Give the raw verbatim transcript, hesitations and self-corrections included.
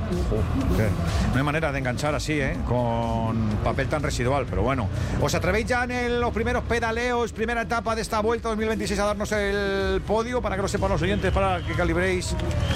Joder, no hay manera de enganchar así, ¿eh? Con papel tan residual, pero bueno. ¿Os atrevéis ya en el, los primeros pedaleos, primera etapa de esta Vuelta dos mil veintiséis a darnos el podio para que lo sepan los oyentes, para que calibréis